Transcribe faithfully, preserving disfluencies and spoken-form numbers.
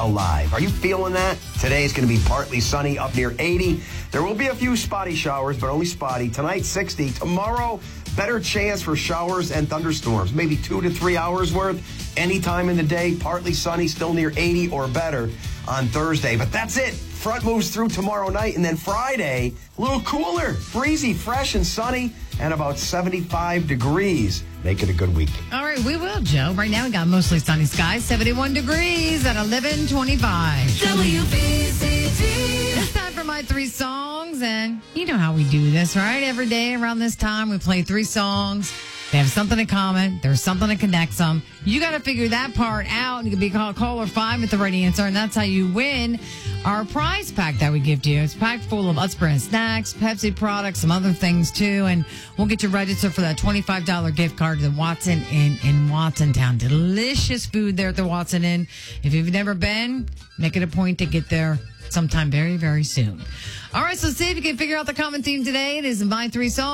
alive. Are you feeling that? Today is going to be partly sunny, up near eighty. There will be a few spotty showers, but only spotty. Tonight, sixty. Tomorrow, better chance for showers and thunderstorms. Maybe two to three hours worth. Anytime in the day, partly sunny, still near eighty or better on Thursday. But that's it. Front moves through tomorrow night, and then Friday, a little cooler, breezy, fresh and sunny, and about seventy-five degrees. Make it a good week. All right, we will, Joe. Right now, we got mostly sunny skies, seventy-one degrees at eleven twenty-five. W B C G. It's time for my three songs, and you know how we do this, right? Every day around this time, we play three songs. They have something in common. There's something that connects them. You got to figure that part out. You can be called caller five with the right answer, and that's how you win our prize pack that we give to you. It's packed full of Utz brand snacks, Pepsi products, some other things too, and we'll get you registered for that twenty-five dollars gift card to the Watson Inn in Watsontown. Delicious food there at the Watson Inn. If you've never been, make it a point to get there sometime very, very soon. All right, so see if you can figure out the common theme today. It is my three songs.